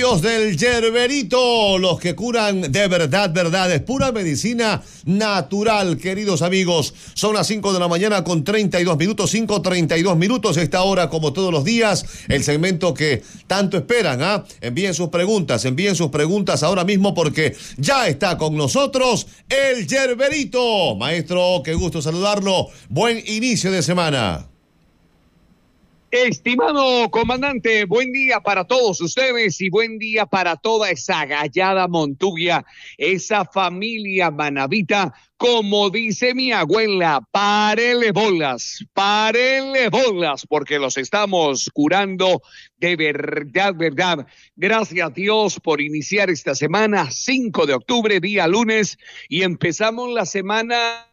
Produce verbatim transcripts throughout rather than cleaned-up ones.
Del Yerberito, los que curan de verdad, verdad, es pura medicina natural, queridos amigos. Son las cinco de la mañana con treinta y dos minutos, cinco treinta y dos minutos, esta hora como todos los días, el segmento que tanto esperan, ¿ah? ¿eh? Envíen sus preguntas, envíen sus preguntas ahora mismo porque ya está con nosotros el Yerberito. Maestro, qué gusto saludarlo, buen inicio de semana. Estimado comandante, buen día para todos ustedes y buen día para toda esa gallada Montuglia, esa familia manavita, como dice mi abuela, párele bolas, párele bolas, porque los estamos curando de verdad, verdad. Gracias a Dios por iniciar esta semana, cinco de octubre, día lunes, y empezamos la semana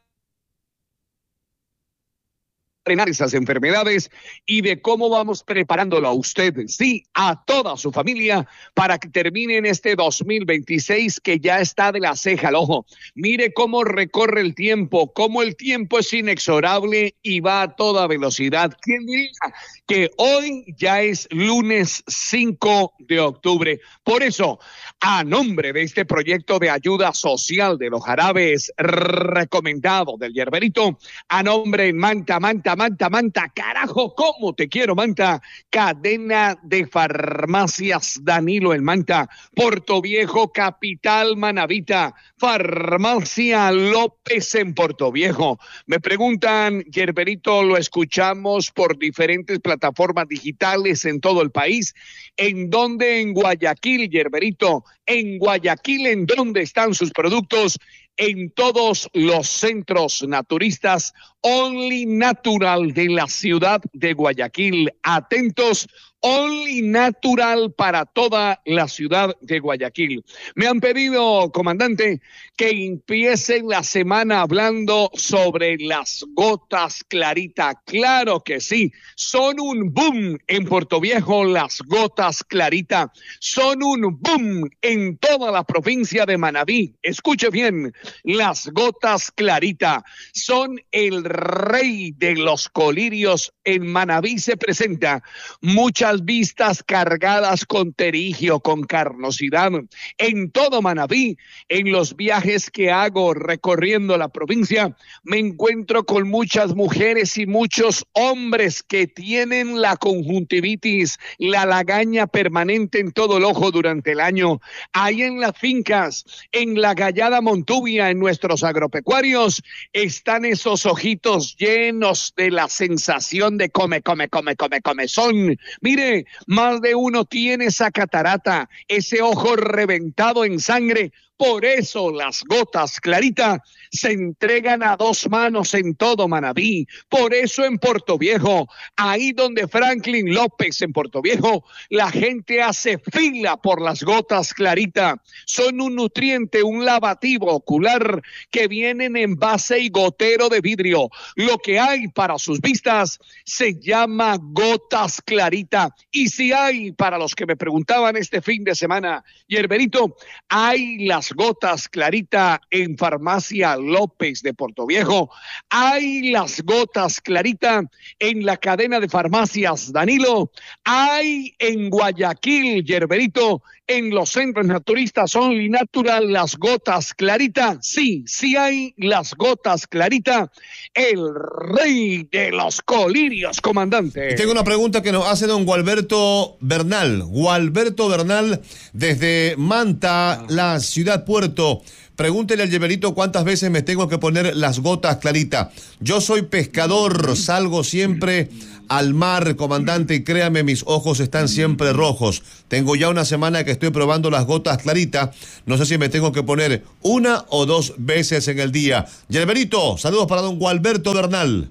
esas enfermedades y de cómo vamos preparándolo a usted, sí, a toda su familia, para que terminen este dos mil veintiséis que ya está de la ceja al ojo. Mire cómo recorre el tiempo, cómo el tiempo es inexorable y va a toda velocidad. ¿Quién diría que hoy ya es lunes cinco de octubre? Por eso, a nombre de este proyecto de ayuda social de los jarabes recomendado del Yerberito, a nombre de Manta, Manta, Manta, Manta, carajo, cómo te quiero, Manta, cadena de farmacias Danilo en Manta, Portoviejo, capital Manavita, farmacia López en Portoviejo. Me preguntan, Yerberito, lo escuchamos por diferentes plataformas digitales en todo el país. ¿En dónde? En Guayaquil, Yerberito. En Guayaquil, ¿en dónde están sus productos? En todos los centros naturistas Only Natural de la ciudad de Guayaquil. Atentos, Only Natural para toda la ciudad de Guayaquil. Me han pedido, comandante, que empiece la semana hablando sobre las gotas Clarita. Claro que sí, son un boom en Portoviejo las gotas Clarita. Son un boom en toda la provincia de Manabí. Escuche bien, las gotas Clarita son el rey de los colirios. En Manabí se presenta muchas vistas cargadas con terigio, con carnosidad. En todo Manabí, en los viajes que hago recorriendo la provincia, me encuentro con muchas mujeres y muchos hombres que tienen la conjuntivitis, la lagaña permanente en todo el ojo durante el año. Ahí en las fincas, en la gallada Montuglia, en nuestros agropecuarios, están esos ojitos llenos de la sensación de come, come, come, come, comezón. Mire, más de uno tiene esa catarata, ese ojo reventado en sangre. Por eso las gotas Clarita se entregan a dos manos en todo Manabí. Por eso en Portoviejo, ahí donde Franklin López en Portoviejo, la gente hace fila por las gotas Clarita. Son un nutriente, un lavativo ocular que vienen en base y gotero de vidrio. Lo que hay para sus vistas se llama gotas Clarita. Y si hay, para los que me preguntaban este fin de semana, Yerberito, hay las gotas Clarita en farmacia López de Portoviejo, hay las gotas Clarita en la cadena de farmacias Danilo, hay en Guayaquil, Yerberito, en los centros naturistas Only Natural, las gotas Clarita. Sí, sí hay las gotas Clarita, el rey de los colirios, comandante. Y tengo una pregunta que nos hace don Gualberto Bernal. Gualberto Bernal, desde Manta, la ciudad puerto. Pregúntele al Yerberito cuántas veces me tengo que poner las gotas Clarita. Yo soy pescador, salgo siempre al mar, comandante, y créame, mis ojos están siempre rojos. Tengo ya una semana que estoy probando las gotas Clarita. No sé si me tengo que poner una o dos veces en el día. Yerberito, saludos para don Gualberto Bernal.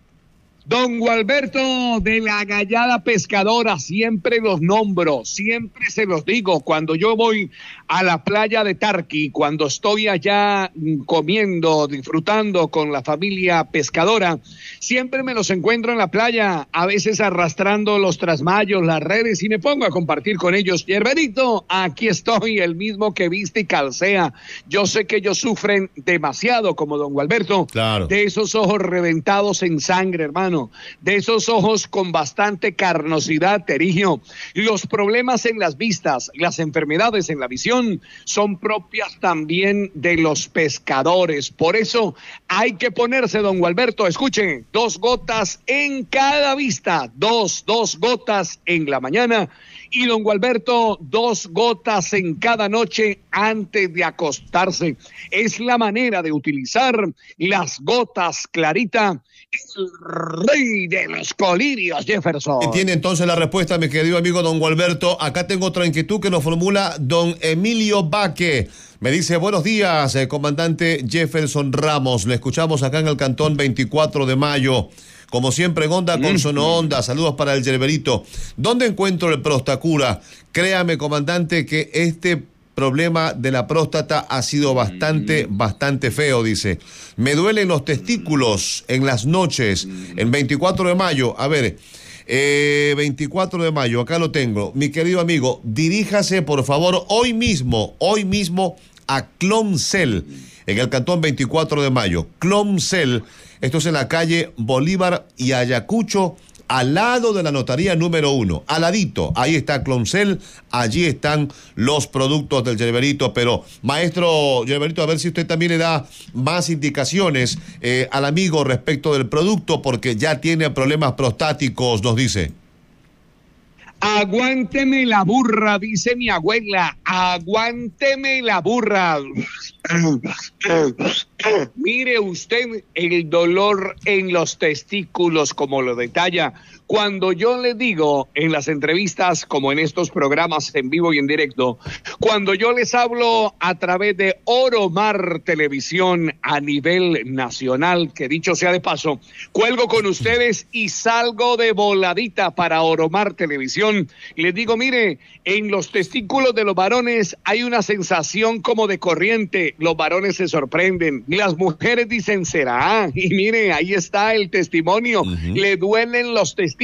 Don Gualberto de la Gallada Pescadora, siempre los nombro, siempre se los digo, cuando yo voy a la playa de Tarqui, cuando estoy allá comiendo, disfrutando con la familia pescadora, siempre me los encuentro en la playa, a veces arrastrando los trasmayos, las redes, y me pongo a compartir con ellos. Yerberito, aquí estoy, el mismo que viste y calcea. Yo sé que ellos sufren demasiado, como don Gualberto, claro, de esos ojos reventados en sangre, hermano. hermano, de esos ojos con bastante carnosidad, Terigio. Los problemas en las vistas, las enfermedades en la visión son propias también de los pescadores. Por eso hay que ponerse, don Gualberto, escuchen, dos gotas en cada vista, dos, dos gotas en la mañana. Y don Gualberto, dos gotas en cada noche antes de acostarse. Es la manera de utilizar las gotas Clarita, el rey de los colirios, Jefferson. Y tiene entonces la respuesta, mi querido amigo don Gualberto. Acá tengo otra inquietud que nos formula don Emilio Baque. Me dice, buenos días, eh, comandante Jefferson Ramos. Le escuchamos acá en el Cantón veinticuatro de mayo. Como siempre, en onda con Sono Onda. Saludos para el Yerberito. ¿Dónde encuentro el Prostacura? Créame, comandante, que este problema de la próstata ha sido bastante, bastante feo, dice. Me duelen los testículos en las noches. En veinticuatro de mayo, a ver, eh, veinticuatro de mayo, acá lo tengo. Mi querido amigo, diríjase, por favor, hoy mismo, hoy mismo a Clomcel, en el Cantón veinticuatro de mayo. Clomcel. Esto es en la calle Bolívar y Ayacucho, al lado de la notaría número uno. Al ladito, ahí está Clomcel, allí están los productos del Yerberito. Pero, maestro Yerberito, a ver si usted también le da más indicaciones eh, al amigo respecto del producto, porque ya tiene problemas prostáticos, nos dice. Aguánteme la burra, dice mi abuela, aguánteme la burra. Mire usted el dolor en los testículos, como lo detalla. Cuando yo le digo en las entrevistas, como en estos programas en vivo y en directo, cuando yo les hablo a través de Oromar Televisión a nivel nacional, que dicho sea de paso, cuelgo con ustedes y salgo de voladita para Oromar Televisión. Les digo, mire, en los testículos de los varones hay una sensación como de corriente. Los varones se sorprenden, las mujeres dicen, ¿será? Y mire, ahí está el testimonio. Uh-huh. Le duelen los testículos.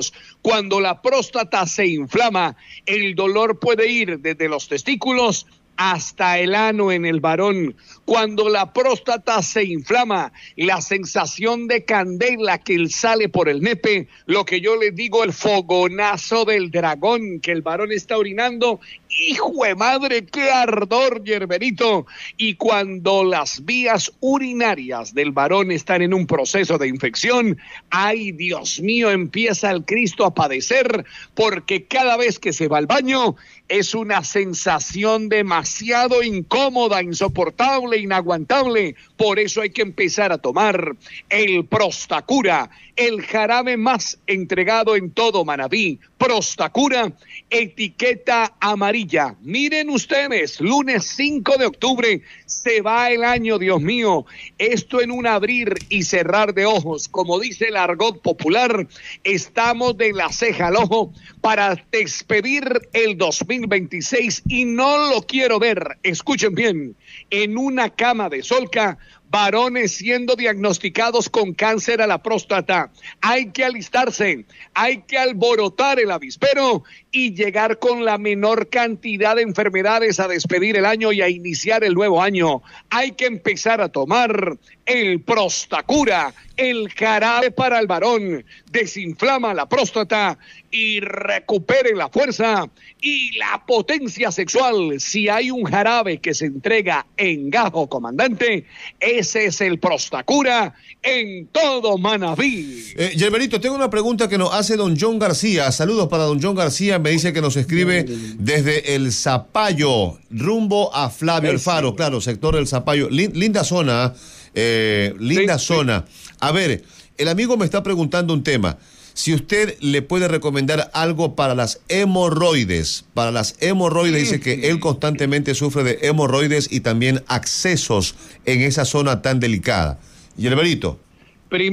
Cuando la próstata se inflama, el dolor puede ir desde los testículos hasta el ano en el varón. Cuando la próstata se inflama, la sensación de candela que sale por el nepe, lo que yo les digo, el fogonazo del dragón, que el varón está orinando, ¡hijo de madre, qué ardor, Yerberito! Y cuando las vías urinarias del varón están en un proceso de infección, ¡ay, Dios mío!, empieza el Cristo a padecer, porque cada vez que se va al baño, es una sensación demasiado incómoda, insoportable, inaguantable. Por eso hay que empezar a tomar el Prostacura, el jarabe más entregado en todo Manabí. Prostacura, etiqueta amarilla. Miren ustedes, lunes cinco de octubre, se va el año, Dios mío. Esto en un abrir y cerrar de ojos, como dice el argot popular, estamos de la ceja al ojo para despedir el dos mil veintiséis y no lo quiero ver, escuchen bien, en una cama de solca, varones siendo diagnosticados con cáncer a la próstata. Hay que alistarse, hay que alborotar el avispero y llegar con la menor cantidad de enfermedades a despedir el año y a iniciar el nuevo año. Hay que empezar a tomar el Prostacura, el jarabe para el varón, desinflama la próstata y recupere la fuerza y la potencia sexual. Si hay un jarabe que se entrega en gajo, comandante, ese es el Prostacura en todo Manabí. Eh, Yerberito, tengo una pregunta que nos hace don John García. Saludos para don John García. Me dice que nos escribe desde el Zapallo, rumbo a Flavio Alfaro. Claro, sector del Zapallo. Lin, linda zona, eh, linda sí, zona. Sí. A ver, el amigo me está preguntando un tema. Si usted le puede recomendar algo para las hemorroides, para las hemorroides, dice que él constantemente sufre de hemorroides y también accesos en esa zona tan delicada. Yerberito.